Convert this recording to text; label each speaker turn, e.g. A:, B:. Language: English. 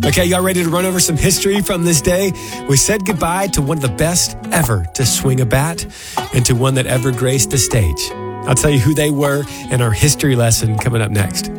A: Okay, y'all ready to run over some history from this day? We said goodbye to one of the best ever to swing a bat and to one that ever graced the stage. I'll tell you who they were in our history lesson coming up next.